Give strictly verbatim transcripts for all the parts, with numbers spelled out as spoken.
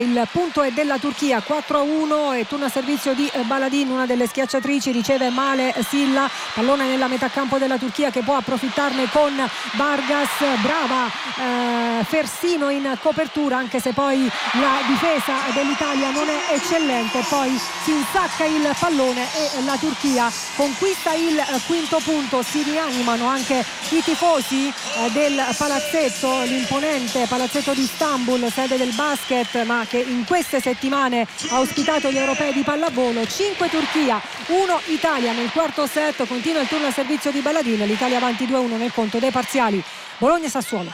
Il punto è della Turchia, quattro a uno, e turno a servizio di Baladin, una delle schiacciatrici, riceve male Silla, pallone nella metà campo della Turchia che può approfittarne con Vargas, brava eh, Fersino in copertura, anche se poi la difesa dell'Italia non è eccellente, poi si insacca il pallone e la Turchia conquista il quinto punto. Si rianimano anche i tifosi eh, del palazzetto, l'imponente palazzetto di Istanbul, sede del basket, ma che in queste settimane ha ospitato gli europei di pallavolo. Cinque Turchia, uno Italia nel quarto set. Continua il turno al servizio di Baladin, l'Italia avanti due a uno nel conto dei parziali. Bologna-Sassuolo.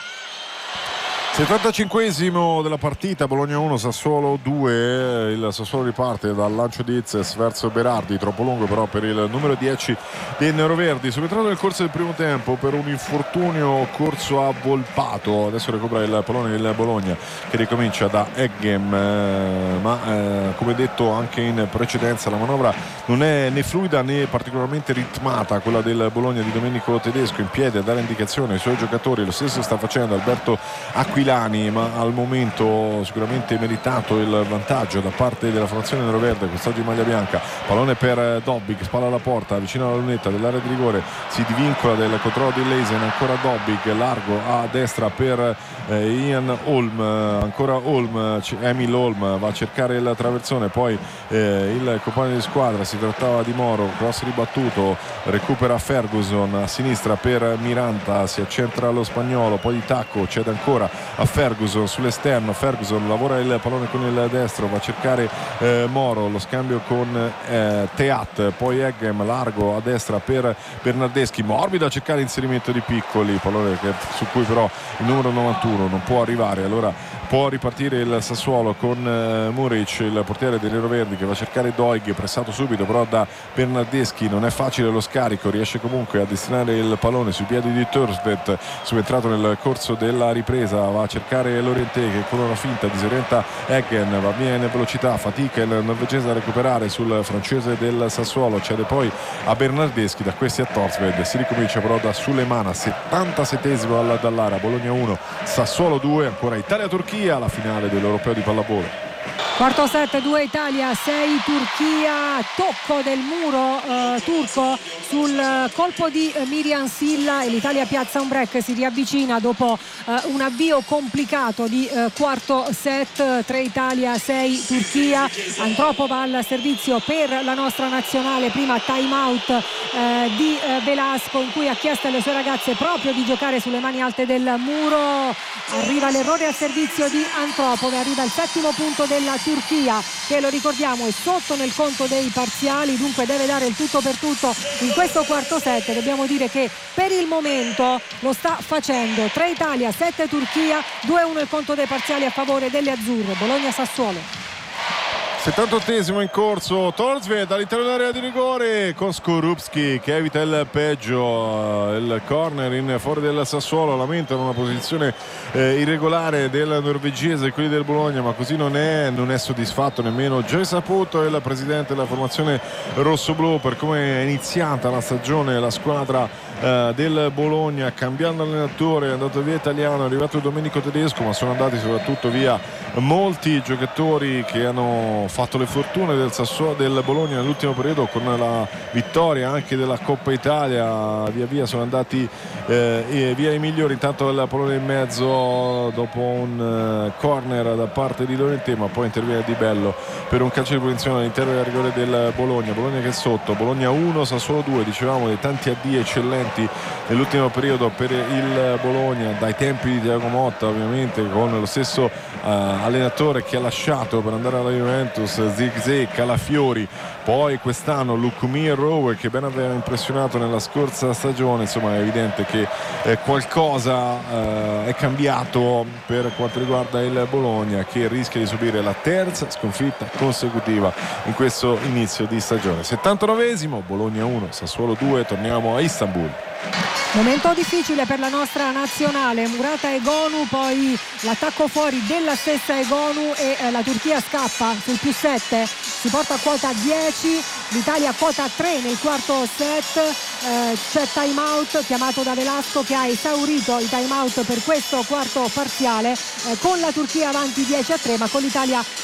settantacinquesimo della partita, Bologna uno, Sassuolo due. Il Sassuolo riparte dal lancio di Izzes verso Berardi, troppo lungo però per il numero dieci dei neroverdi, subentrato nel corso del primo tempo per un infortunio corso a Volpato. Adesso recupera il pallone del Bologna che ricomincia da Eggem, eh, ma eh, come detto anche in precedenza la manovra non è né fluida né particolarmente ritmata, quella del Bologna di Domenico Tedesco, in piedi a dare indicazione ai suoi giocatori. Lo stesso sta facendo Alberto Aquilani, ma al momento sicuramente meritato il vantaggio da parte della formazione neroverde, quest'oggi in maglia bianca. Pallone per Dobbik, spalla alla porta, vicino alla lunetta dell'area di rigore, si divincola del controllo di Leisen, ancora Dobbik, largo a destra per eh, Ian Holm, ancora Holm, Emil Holm va a cercare il traversone, poi eh, il compagno di squadra, si trattava di Moro, cross ribattuto, recupera Ferguson a sinistra per Miranda, si accentra lo spagnolo, poi di tacco, cede ancora a Ferguson sull'esterno. Ferguson lavora il pallone con il destro, va a cercare eh, Moro, lo scambio con eh, Teat, poi Eggem largo a destra per Bernardeschi, morbido a cercare inserimento di Piccoli, pallone che, su cui però il numero novantuno non può arrivare. Allora può ripartire il Sassuolo con eh, Muric, il portiere dei neroverdi, che va a cercare Doig, pressato subito però da Bernardeschi, non è facile lo scarico, riesce comunque a destinare il pallone sui piedi di Thursvet, subentrato nel corso della ripresa, va a cercare Lorientè che con una finta disorienta Eggen, va via in velocità, fatica il norvegese a recuperare sul francese del Sassuolo, cede poi a Bernardeschi, da questi a Thorsved, si ricomincia però da Sulemana. settantasettesimo alla Dallara, Bologna uno, Sassuolo due, ancora Italia-Turchia, la finale dell'Europeo di pallavolo. Quarto set, due Italia, sei Turchia, tocco del muro eh, turco sul colpo di eh, Miriam Silla, e l'Italia piazza un break, si riavvicina dopo eh, un avvio complicato di eh, quarto set. Tre Italia, sei Turchia. Antropova al servizio per la nostra nazionale, prima time out eh, di eh, Velasco, in cui ha chiesto alle sue ragazze proprio di giocare sulle mani alte del muro. Arriva l'errore al servizio di Antropova, arriva il settimo punto della Turchia, che lo ricordiamo è sotto nel conto dei parziali, dunque deve dare il tutto per tutto in questo quarto set. Dobbiamo dire che per il momento lo sta facendo. Tre Italia, sette Turchia, due a uno il conto dei parziali a favore delle azzurre. Bologna-Sassuolo. settantottesimo in corso, Thorsved all'interno dell'area di rigore con Skorupski che evita il peggio, il corner in fuori del Sassuolo. Lamentano una posizione eh, irregolare del norvegese, quelli del Bologna, ma così non è, non è soddisfatto nemmeno Joy Saputo, il presidente della formazione rossoblù, per come è iniziata la stagione la squadra eh, del Bologna, cambiando allenatore, è andato via Italiano, è arrivato Domenico Tedesco, ma sono andati soprattutto via molti giocatori che hanno fatto le fortune del Sassuolo, del Bologna nell'ultimo periodo, con la vittoria anche della Coppa Italia. Via via sono andati eh, via i migliori. Intanto il pallone in mezzo dopo un uh, corner da parte di Lorientè, ma poi interviene Di Bello per un calcio di punizione all'interno del rigore del Bologna. Bologna che è sotto, Bologna uno, Sassuolo due. Dicevamo dei tanti addii eccellenti nell'ultimo periodo per il Bologna, dai tempi di Thiago Motta ovviamente, con lo stesso uh, allenatore che ha lasciato per andare alla Juventus, Zirkzee, Calafiori, poi quest'anno Lukumi e Rowe, che ben aveva impressionato nella scorsa stagione. Insomma è evidente che eh, qualcosa eh, è cambiato per quanto riguarda il Bologna, che rischia di subire la terza sconfitta consecutiva in questo inizio di stagione. settantanovesimo, Bologna uno, Sassuolo due. Torniamo a Istanbul. Momento difficile per la nostra nazionale, Murata Egonu, poi l'attacco fuori della stessa Egonu e eh, la Turchia scappa sul più sette, si porta a quota dieci, l'Italia a quota tre nel quarto set. Eh, c'è time out chiamato da Velasco, che ha esaurito i time out per questo quarto parziale, eh, con la Turchia avanti dieci a tre, ma con l'Italia